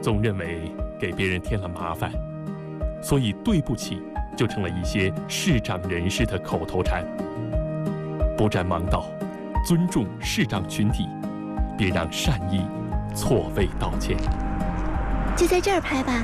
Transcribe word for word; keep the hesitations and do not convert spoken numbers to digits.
总认为给别人添了麻烦，所以对不起就成了一些视障人士的口头禅。不占盲道，尊重视障群体，别让善意错位道歉。 就在这儿拍吧。